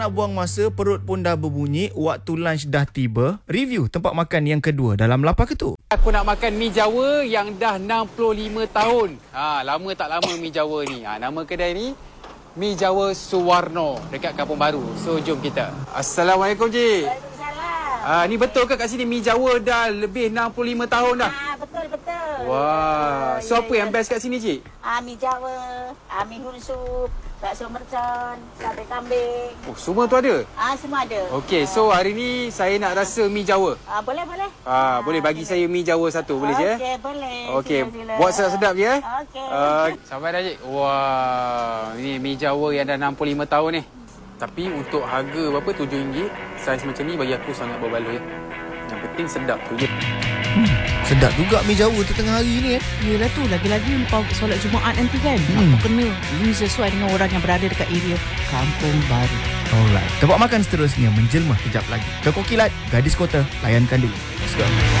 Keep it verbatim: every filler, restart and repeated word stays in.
Nak buang masa, perut pun dah berbunyi, waktu lunch dah tiba. Review tempat makan yang kedua dalam Lapar Ketuk. Aku nak makan mi Jawa yang dah enam puluh lima tahun. Ha, lama tak lama mi Jawa ni. Ha, nama kedai ni Mi Jawa Suwarno dekat Kampung Baru. So jom kita. Assalamualaikum Cik. Waalaikumsalam. Ah, ni betul ke kat sini mi Jawa dah lebih enam puluh lima tahun dah? Ah, betul betul. Wah, Ya, so ya, apa ya. yang best kat sini Cik? Ah, mi Jawa, ah, mi hun sup, bakso mercon, sate kambing. Oh, semua tu ada? Ah, semua ada. Okey, so hari ni saya nak rasa mi Jawa. Ah, boleh boleh. Ah, boleh bagi saya mi Jawa satu, boleh je? eh? Okey, boleh. Okey, Sila, sila. buat sedap-sedap je eh. Okey. Uh, sampai dah Cik. Wah, ni mi Jawa yang dah enam puluh lima tahun ni. Tapi untuk harga berapa? tujuh ringgit. Saiz macam ni bagi aku sangat berbaloi. Yang penting sedap tu je. Hmm, sedap juga mi Jawa tu tengah hari ni eh. Yelah tu, lagi-lagi lepas solat Jumaat nanti kan. Hmm. Aku kena. Ini sesuai dengan orang yang berada dekat area Kampung Baru. Alright, tempat makan seterusnya menjelma kejap lagi. Toko Kilat, Gadis Kota, layankan dulu. Let's go.